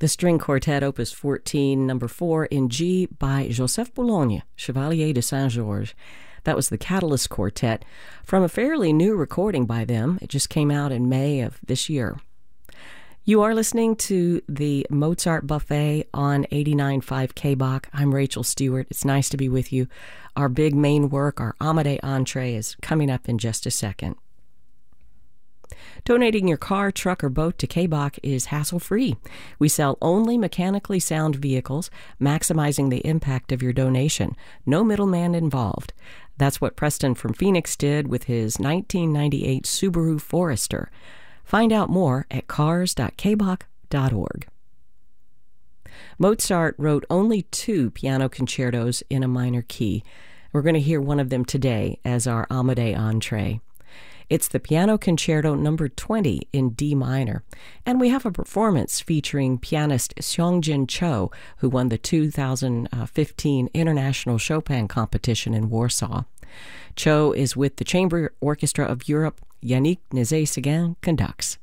The String Quartet, Opus 14, number 4 in G by Joseph Boulogne, Chevalier de Saint-Georges. That was the Catalyst Quartet from a fairly new recording by them. It just came out in May of this year. You are listening to the Mozart Buffet on 89.5 KBach. I'm Rachel Stewart. It's nice to be with you. Our big main work, our Amadei Entree, is coming up in just a second. Donating your car, truck, or boat to KBach is hassle-free. We sell only mechanically sound vehicles, maximizing the impact of your donation. No middleman involved. That's what Preston from Phoenix did with his 1998 Subaru Forester. Find out more at cars.kbach.org. Mozart wrote only 2 piano concertos in a minor key. We're going to hear one of them today as our Amadei Entree. It's the Piano Concerto number 20 in D minor, and we have a performance featuring pianist Seongjin Cho, who won the 2015 International Chopin Competition in Warsaw. Cho is with the Chamber Orchestra of Europe. Yannick Nézet-Séguin conducts.